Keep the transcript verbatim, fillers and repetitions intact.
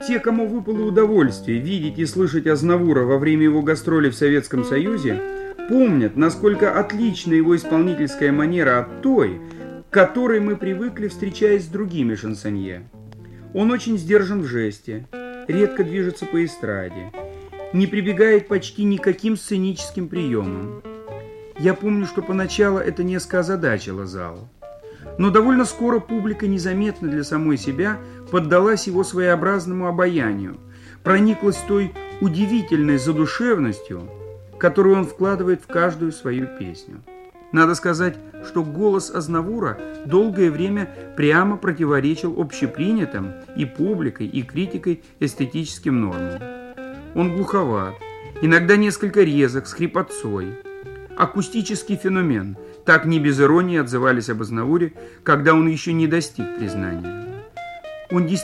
Те, кому выпало удовольствие видеть и слышать Азнавура во время его гастролей в Советском Союзе, помнят, насколько отлична его исполнительская манера от той, к которой мы привыкли, встречаясь с другими шансонье. Он очень сдержан в жесте, редко движется по эстраде, не прибегает почти никаким сценическим приемам. Я помню, что поначалу это несколько озадачило зал. Но довольно скоро публика незаметно для самой себя поддалась его своеобразному обаянию, прониклась той удивительной задушевностью, которую он вкладывает в каждую свою песню. Надо сказать, что голос Азнавура долгое время прямо противоречил общепринятым и публикой, и критикой эстетическим нормам. Он глуховат, иногда несколько резок, с хрипотцой. Акустический феномен. Так не без иронии отзывались об Азнавуре, когда он еще не достиг признания. Он